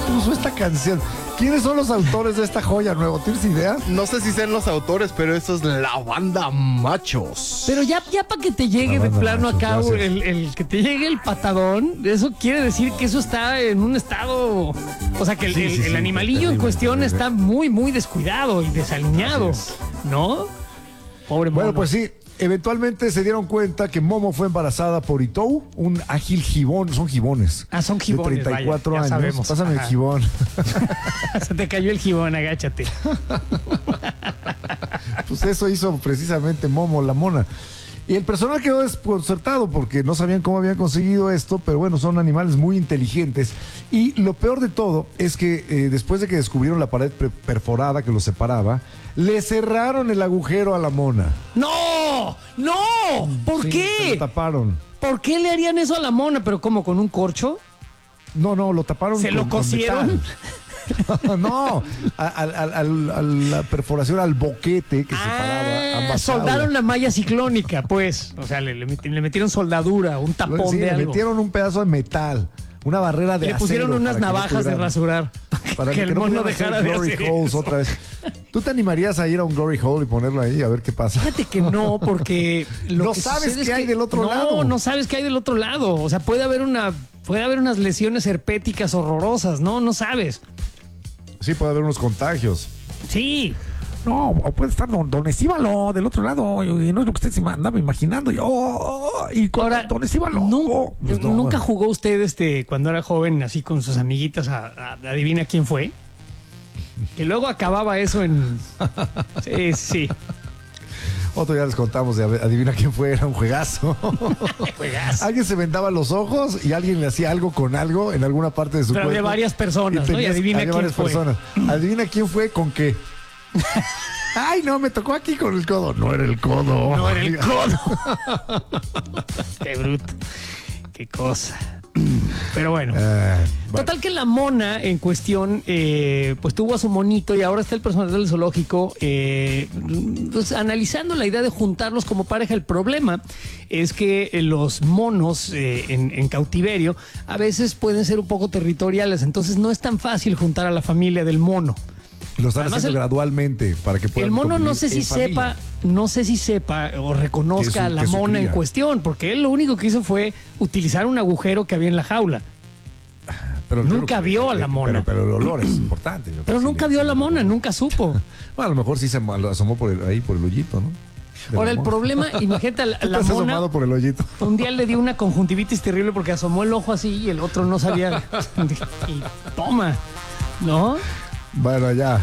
puso esta canción? ¿Quiénes son los autores de esta joya nueva? ¿Tienes idea? No sé si sean los autores, pero eso es la banda Machos. Pero ya para que te llegue La de banda plano Machos, acá, gracias. el que te llegue el patadón, eso quiere decir que eso está en un estado. O sea, que el animalillo en terrible, cuestión terrible. está muy, muy descuidado y desaliñado, Así ¿no? Pobre Bueno, mono. pues sí. Eventualmente se dieron cuenta que Momo fue embarazada por Itou, un ágil gibón. Son gibones. Ah, son gibones, de 34 vaya, ya años. sabemos. Pásame Ajá. el gibón. Se te cayó el gibón, agáchate. Pues eso hizo precisamente Momo, la mona. Y el personal quedó desconcertado porque no sabían cómo habían conseguido esto, pero bueno, son animales muy inteligentes. Y lo peor de todo es que después de que descubrieron la pared perforada que los separaba, le cerraron el agujero a la mona. ¡No! ¡No! ¿Por Sí, se qué? lo taparon. ¿Por qué le harían eso a la mona? ¿Pero cómo? ¿Con un corcho? No, lo taparon. ¿Se lo con cosieron? metal. No, a la perforación, al boquete que separaba ambas soldaron jaulas. la malla ciclónica, pues. O sea, le metieron soldadura, un tapón Sí, de le algo. metieron un pedazo de metal, una barrera de Le acero. pusieron unas para que no navajas de pudieran- rasurar. Para que el no mono pudieran hacer dejara de glory hacer holes eso. otra vez. ¿Tú te animarías a ir a un glory hole y ponerlo ahí a ver qué pasa? Fíjate que no, porque No sabes sucede es qué hay del otro lado. No sabes qué hay del otro lado. O sea, puede haber unas lesiones herpéticas horrorosas, ¿no? No sabes. Sí, puede haber unos contagios. Sí. No, o puede estar don Estíbalo del otro lado, y no es lo que usted se andaba imaginando. Y con Ahora, don Estíbalo. pues no, ¿nunca bueno. jugó usted cuando era joven así con sus amiguitas a adivina quién fue? Que luego acababa eso en... Sí, sí. Otro día les contamos de adivina quién fue, era un juegazo. Juegazo. Alguien se vendaba los ojos y alguien le hacía algo con algo en alguna parte de su Pero cuerpo. había varias personas, ¿no? Y adivina había quién varias fue. personas. Adivina quién fue con qué. Ay, no, me tocó aquí con el codo. No era el codo. No era el codo. Qué bruto. Qué cosa. Pero bueno. Bueno. Total que la mona en cuestión, pues tuvo a su monito y ahora está el personal del zoológico pues, analizando la idea de juntarlos como pareja. El problema es que los monos en cautiverio a veces pueden ser un poco territoriales, entonces no es tan fácil juntar a la familia del mono. Lo están Además, haciendo gradualmente para que puedan El mono no convivir sé si en familia. sepa o reconozca a la que su mona en cría. cuestión, porque él lo único que hizo fue utilizar un agujero que había en la jaula. Pero Nunca vio a la mona. Pero el olor es importante. Pero nunca vio a la mona, nunca supo. Bueno, a lo mejor sí se asomó ahí por el hoyito, ¿no? De Ahora, la el mona. problema, imagínate, ¿Tú te la has mona asomado por el hoyito? un día le dio una conjuntivitis terrible porque asomó el ojo así y el otro no sabía. Y toma, ¿no? Bueno, ya.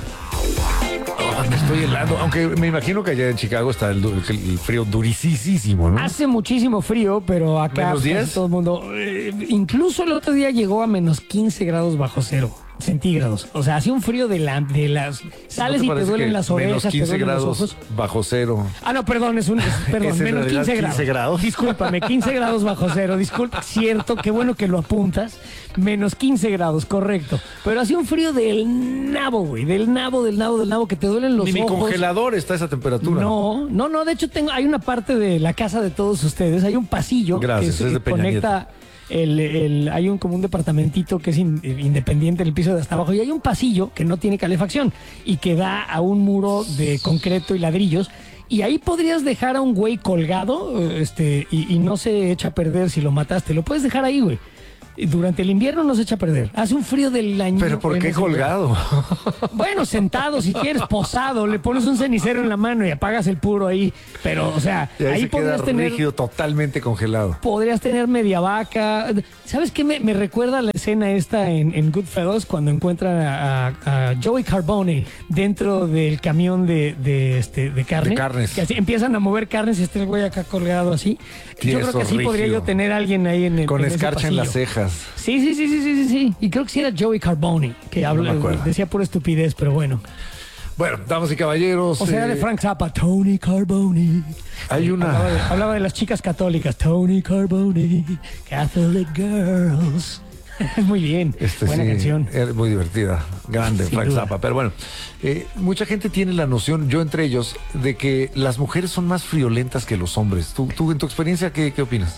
Me estoy helando, aunque me imagino que allá en Chicago está el frío durisísimo, ¿no? Hace muchísimo frío, pero acá ¿Menos 10? casi todo el mundo. Incluso el otro día llegó a menos 15 grados bajo cero centígrados. O sea, hacía un frío de las. Sales y te duelen las orejas, te menos 15 duelen los grados ojos. bajo cero. Ah, no, perdón, perdón, Es en menos realidad 15 grados. 15 grados. Discúlpame, 15 grados bajo cero. Disculpa, cierto, qué bueno que lo apuntas. Menos 15 grados, correcto. Pero hacía un frío del nabo, güey. Del nabo, que te duelen los Ni mi ojos. congelador está a esa temperatura. No, de hecho hay una parte de la casa de todos ustedes, hay un pasillo Gracias, que es de Peña conecta hay como un departamentito que es independiente en el piso de hasta abajo y hay un pasillo que no tiene calefacción y que da a un muro de concreto y ladrillos. Y ahí podrías dejar a un güey colgado, y no se echa a perder si lo mataste. Lo puedes dejar ahí, güey. Durante el invierno no se echa a perder. Hace un frío del año. ¿Pero por qué colgado? Bueno, sentado, si quieres, posado, le pones un cenicero en la mano y apagas el puro ahí. Pero, o sea, Y ahí se queda podrías tener. rígido, totalmente congelado. Podrías tener media vaca. ¿Sabes qué me recuerda la escena esta en Goodfellas cuando encuentran a Joey Carbone dentro del camión de carne? De carnes. Que así empiezan a mover carnes y está el güey acá colgado así. Yo creo que Tieso, así podría rígido. yo tener a alguien ahí en el Con en ese escarcha en las pasillo. cejas. Sí. Y creo que sí era Joey Carbone, que No me acuerdo. decía pura estupidez, pero bueno. Bueno, damas y caballeros. O sea, de Frank Zappa, Tony Carbone. Hay una. Hablaba de las chicas católicas, Tony Carbone, Catholic Girls. Muy bien, buena Sí, canción. es muy divertida, grande, Sin Frank duda. Zappa. Pero bueno, mucha gente tiene la noción, yo entre ellos, de que las mujeres son más friolentas que los hombres. ¿Tú en tu experiencia, qué opinas?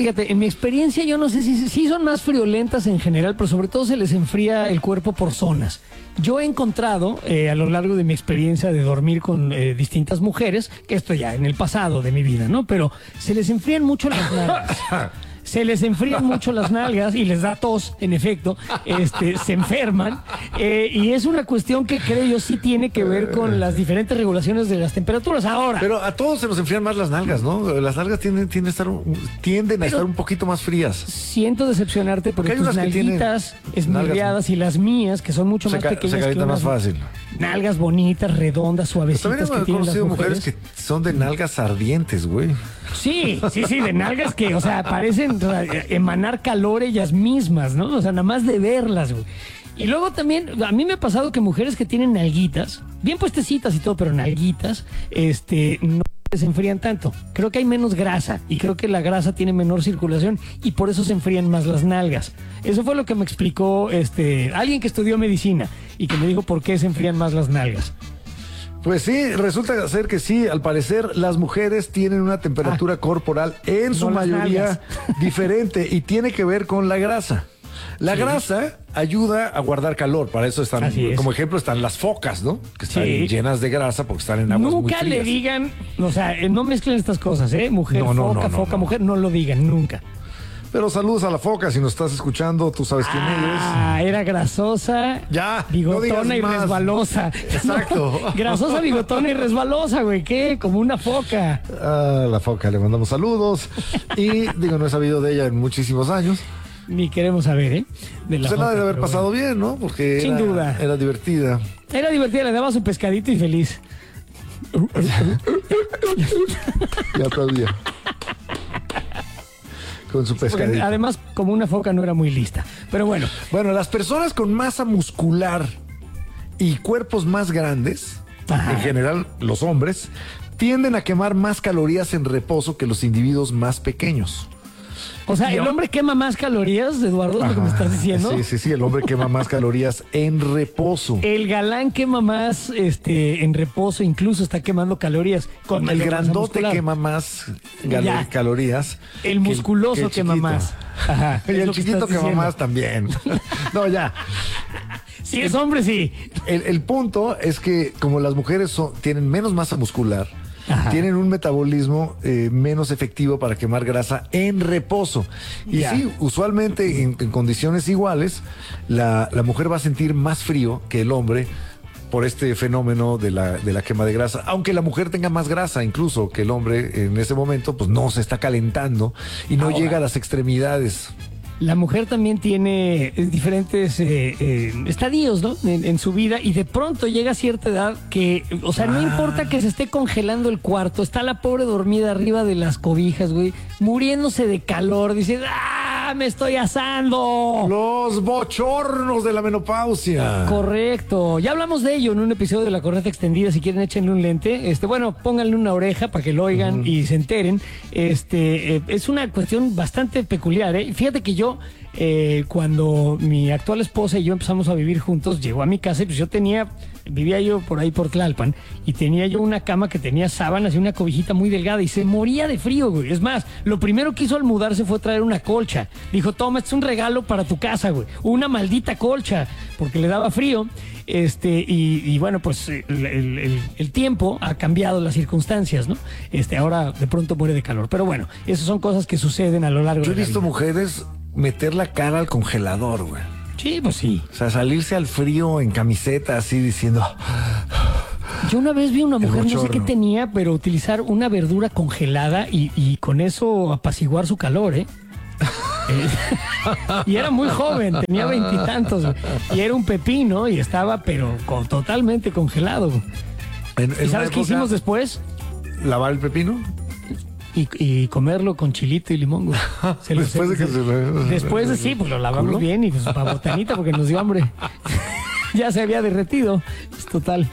Fíjate, en mi experiencia yo no sé si son más friolentas en general, pero sobre todo se les enfría el cuerpo por zonas. Yo he encontrado a lo largo de mi experiencia de dormir con distintas mujeres, que esto ya en el pasado de mi vida, ¿no? Pero se les enfrían mucho las nalgas. Se les enfrían mucho las nalgas y les da tos, en efecto, se enferman, y es una cuestión que creo yo sí tiene que ver con las diferentes regulaciones de las temperaturas. Ahora, Pero a todos se nos enfrían más las nalgas, ¿no? Las nalgas tienden a estar un poquito más frías. siento decepcionarte, Porque pero hay tus unas que tienen nalguitas esmirriadas y las mías, que son mucho más Se pequeñas que calientan más unas fácil. nalgas bonitas, redondas, Pero suavecitas también que hemos tienen las conocido mujeres. mujeres que son de nalgas ardientes, güey. Sí, de nalgas que, o sea, parecen emanar calor ellas mismas, ¿no? O sea, nada más de verlas, güey. Y luego también, a mí me ha pasado que mujeres que tienen nalguitas, bien puestecitas y todo, pero nalguitas, no se enfrían tanto. Creo que hay menos grasa y creo que la grasa tiene menor circulación y por eso se enfrían más las nalgas. Eso fue lo que me explicó alguien que estudió medicina y que me dijo por qué se enfrían más las nalgas. Pues sí, resulta ser que sí, al parecer las mujeres tienen una temperatura corporal en su no las mayoría nalgas. diferente y tiene que ver con la grasa. La grasa ayuda a guardar calor, para eso están, Así es. como ejemplo están las focas, ¿no? Que están Sí. llenas de grasa porque están en aguas muy Nunca frías. le digan, o sea, no mezclen estas cosas, mujer, No, foca, no. mujer, no lo digan nunca. Pero saludos a la foca, si nos estás escuchando, tú sabes quién Era grasosa, Ya, no bigotona digas y más. resbalosa. Exacto. No, grasosa, bigotona y resbalosa, güey, ¿qué? Como una foca. es. Ah, la foca, le mandamos saludos. Y digo, no he sabido de ella en muchísimos años. Ni queremos saber, De la Se la foca, debe de haber pero pasado bueno. bien, ¿no? Porque Sin duda. era divertida. Era divertida, le daba su pescadito y feliz. Y aplaudía. Con su Porque pescadito. además, como una foca no era muy lista. Pero bueno, Bueno, las personas con masa muscular y cuerpos más grandes, Ajá. en general los hombres, tienden a quemar más calorías en reposo que los individuos más pequeños. o sea, el hombre quema más calorías, Eduardo, es lo que me estás diciendo. Sí, el hombre quema más calorías en reposo. El galán quema más en reposo, incluso está quemando calorías. Con El mayor masa grandote muscular. quema más Ya. calorías. El que musculoso que el quema chiquito. más. Ajá, Y es el lo que chiquito estás quema diciendo. más también. No, ya. Si es hombre, sí. El punto es que como las mujeres tienen menos masa muscular, Ajá. tienen un metabolismo menos efectivo para quemar grasa en reposo. Y Ya. sí, usualmente en condiciones iguales, la mujer va a sentir más frío que el hombre por este fenómeno de la quema de grasa. Aunque la mujer tenga más grasa incluso que el hombre en ese momento, pues no se está calentando y no Ahora. llega a las extremidades. La mujer también tiene diferentes estadios, ¿no? En su vida y de pronto llega a cierta edad que, o sea, no importa que se esté congelando el cuarto, está la pobre dormida arriba de las cobijas, güey, muriéndose de calor, dice, ¡ah, me estoy asando! Los bochornos de la menopausia. Correcto. Ya hablamos de ello en un episodio de La Corneta Extendida. Si quieren, échenle un lente. Bueno, pónganle una oreja para que lo oigan y se enteren. Es una cuestión bastante peculiar, ¿eh? Fíjate que yo, cuando mi actual esposa y yo empezamos a vivir juntos, llegó a mi casa y pues vivía yo por ahí por Tlalpan y tenía yo una cama que tenía sábanas y una cobijita muy delgada y se moría de frío, güey. Es más, lo primero que hizo al mudarse fue traer una colcha. Dijo, toma, este es un regalo para tu casa, güey. Una maldita colcha, porque le daba frío. Y bueno, pues el tiempo ha cambiado las circunstancias, ¿no? Ahora de pronto muere de calor. Pero bueno, esas son cosas que suceden a lo largo Yo he de la visto vida. mujeres meter la cara al congelador, güey. Sí, pues sí. O sea, salirse al frío en camiseta así diciendo... Yo una vez vi una mujer, no sé qué bochorno. tenía, pero utilizar una verdura congelada y con eso apaciguar su calor, ¿eh? Y era muy joven, tenía 20 y tantos, y era un pepino y estaba, pero totalmente congelado. En ¿Y una sabes qué época, hicimos después? ¿Lavar el pepino? Y comerlo con chilito y limón, güey. Después de que Después de sí, pues lo lavamos ¿Culo? bien y pues para botanita porque nos dio hambre. Ya se había derretido. Es total.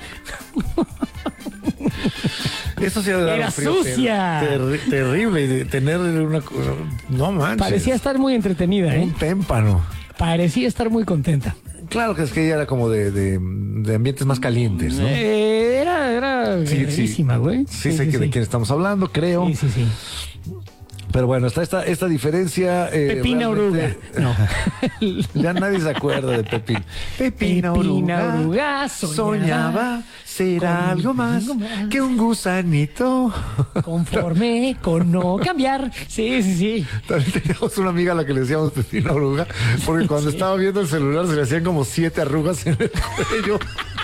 Eso sí ha de dar Era un frío sucia. terrible. Y de tener una... No manches. Parecía estar muy entretenida, ¿eh? un témpano. Parecía estar muy contenta. Claro que es que ella era como de ambientes más calientes, ¿no? Era Sí, guerrerísima, güey. Sí, sé que de quién estamos hablando, creo. Sí. Pero bueno, está esta diferencia. Pepina Oruga. No. Ya nadie se acuerda de Pepín. Pepina Oruga soñaba será con algo más que un gusanito. conforme con no cambiar. Sí. También teníamos una amiga a la que le decíamos Pepina Oruga, porque cuando estaba viendo el celular se le hacían como 7 arrugas en el cuello.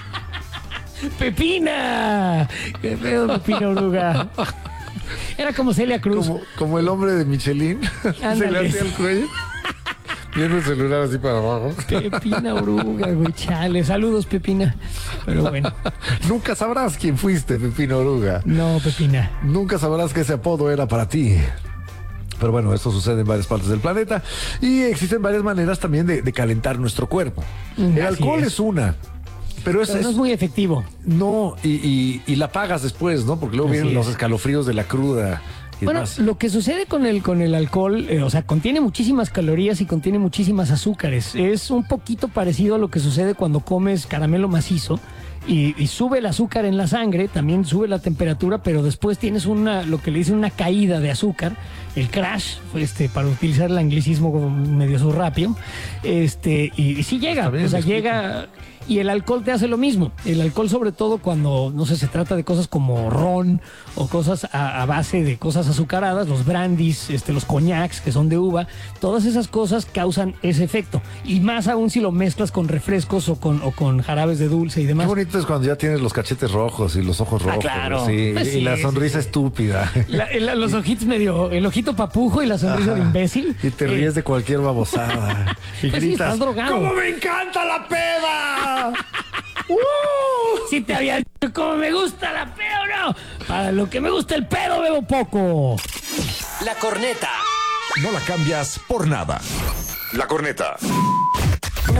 ¡Pepina! ¡Qué pedo, Pepina Oruga! Era como Celia Cruz. Como el hombre de Michelin. Se Ándale. le hacía el cuello. Viendo el celular así para abajo. Pepina Oruga, güey, chale. Saludos, Pepina. Pero bueno. Nunca sabrás quién fuiste, Pepina Oruga. No, Pepina. Nunca sabrás que ese apodo era para ti. Pero bueno, esto sucede en varias partes del planeta. Y existen varias maneras también de calentar nuestro cuerpo. El Así alcohol es una. Pero no es muy efectivo. No, y la pagas después, ¿no? Porque luego Así vienen los es. escalofríos de la cruda. Y Bueno, demás. lo que sucede con el alcohol, o sea, contiene muchísimas calorías y contiene muchísimas azúcares. Es un poquito parecido a lo que sucede cuando comes caramelo macizo y sube el azúcar en la sangre, también sube la temperatura, pero después tienes lo que le dicen una caída de azúcar, el crash, para utilizar el anglicismo como medio surrapio, y sí llega, Está bien, o sea, me explico. llega. Y el alcohol te hace lo mismo. El alcohol, sobre todo cuando, no sé, se trata de cosas como ron o cosas a base de cosas azucaradas, los brandies, los coñacs que son de uva, todas esas cosas causan ese efecto. Y más aún si lo mezclas con refrescos o con jarabes de dulce y Qué demás. bonito es cuando ya tienes los cachetes rojos y los ojos rojos. claro. Sí, Pues y sí, la sí, sonrisa sí. estúpida. Los ojitos medio, el ojito papujo y la sonrisa de imbécil. Y te ríes de cualquier babosada. Y Pues sí, gritas, estás drogado. ¡cómo me encanta la peda! Si te había dicho cómo me gusta la pedo, no. Para lo que me gusta el pedo, bebo poco. La corneta. No la cambias por nada. La corneta. 98.9.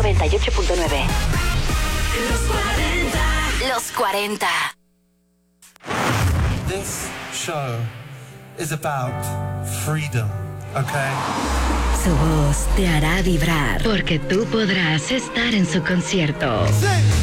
Los 40. This show is about freedom, okay? Su voz te hará vibrar porque tú podrás estar en su concierto.